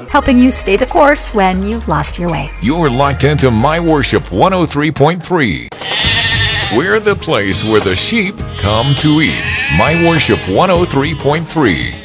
helping you stay the course when you've lost your way. You're locked into My Worship 103.3. We're the place where the sheep come to eat. My Worship 103.3.